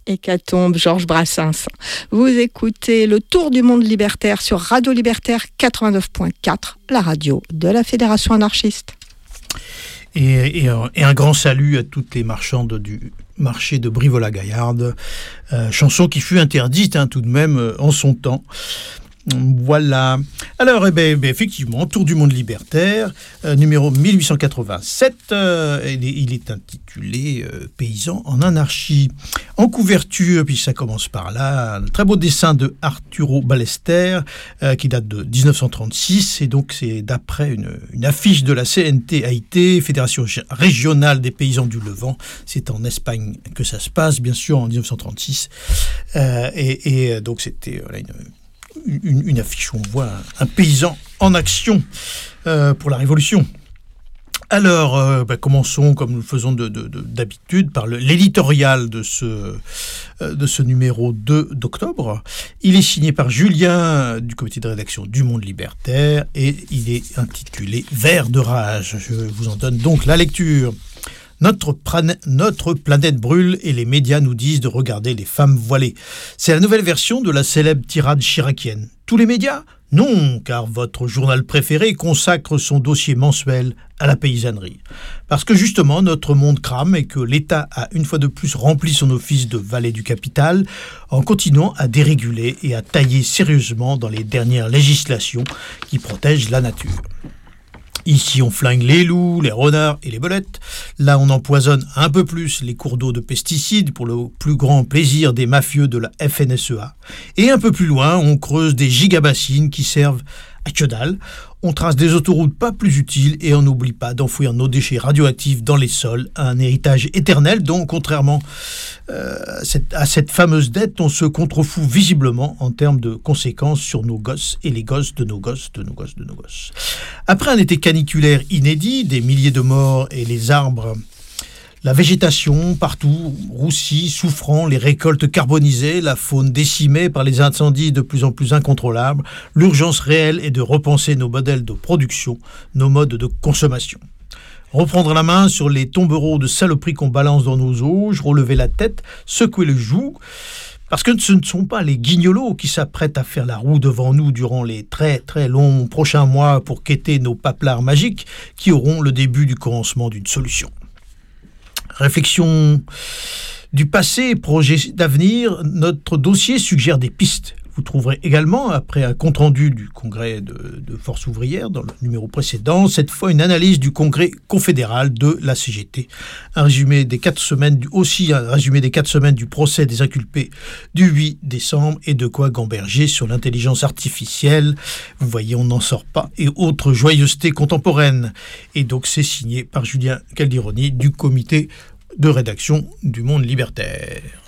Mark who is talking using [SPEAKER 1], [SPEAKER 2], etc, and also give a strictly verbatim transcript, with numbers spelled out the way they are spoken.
[SPEAKER 1] Hécatombe, Georges Brassens. Vous écoutez le Tour du monde libertaire sur Radio Libertaire quatre-vingt-neuf point quatre, la radio de la Fédération anarchiste.
[SPEAKER 2] Et, et, et un grand salut à toutes les marchandes du marché de Brive-la-Gaillarde, euh, chanson qui fut interdite hein, tout de même euh, en son temps. Voilà. Alors, eh ben, ben, effectivement, Tour du monde libertaire, euh, numéro mille huit cent quatre-vingt-sept, euh, il, est, il est intitulé euh, Paysans en anarchie. En couverture, puis ça commence par là, un très beau dessin de Arturo Ballester, euh, qui date de dix-neuf cent trente-six, et donc c'est d'après une, une affiche de la C N T A I T, Fédération régionale des paysans du Levant. C'est en Espagne que ça se passe, bien sûr, en dix-neuf cent trente-six. Euh, et, et donc c'était voilà, une... Une, une affiche où on voit un, un paysan en action euh, pour la Révolution. Alors, euh, bah, commençons, comme nous le faisons de, de, de, d'habitude, par le, l'éditorial de ce, euh, de ce numéro deux d'octobre. Il est signé par Julien euh, du comité de rédaction du Monde Libertaire et il est intitulé « Vers de rage ». Je vous en donne donc la lecture. Notre, prane- notre planète brûle et les médias nous disent de regarder les femmes voilées. C'est la nouvelle version de la célèbre tirade chiracienne. Tous les médias ? Non, car votre journal préféré consacre son dossier mensuel à la paysannerie. Parce que justement, notre monde crame et que l'État a une fois de plus rempli son office de valet du capital en continuant à déréguler et à tailler sérieusement dans les dernières législations qui protègent la nature. Ici, on flingue les loups, les renards et les belettes. Là, on empoisonne un peu plus les cours d'eau de pesticides pour le plus grand plaisir des mafieux de la F N S E A. Et un peu plus loin, on creuse des gigabassines qui servent à que dalle. On trace des autoroutes pas plus utiles et on n'oublie pas d'enfouir nos déchets radioactifs dans les sols, un héritage éternel dont, contrairement euh, à cette fameuse dette, on se contrefout visiblement en termes de conséquences sur nos gosses et les gosses de nos gosses, de nos gosses, de nos gosses. Après un été caniculaire inédit, des milliers de morts et les arbres... La végétation, partout, roussie, souffrant, les récoltes carbonisées, la faune décimée par les incendies de plus en plus incontrôlables, l'urgence réelle est de repenser nos modèles de production, nos modes de consommation. Reprendre la main sur les tombereaux de saloperies qu'on balance dans nos auges, relever la tête, secouer le joug, parce que ce ne sont pas les guignolos qui s'apprêtent à faire la roue devant nous durant les très très longs prochains mois pour quêter nos paplards magiques qui auront le début du commencement d'une solution. Réflexion du passé, projet d'avenir, notre dossier suggère des pistes. Vous trouverez également, après un compte-rendu du congrès de, de Force ouvrière, dans le numéro précédent, cette fois une analyse du congrès confédéral de la C G T. Un résumé des quatre semaines, du, aussi un résumé des quatre semaines du procès des inculpés du huit décembre et de quoi gamberger sur l'intelligence artificielle. Vous voyez, on n'en sort pas. Et autres joyeusetés contemporaines. Et donc c'est signé par Julien Caldironi du comité de rédaction du Monde Libertaire.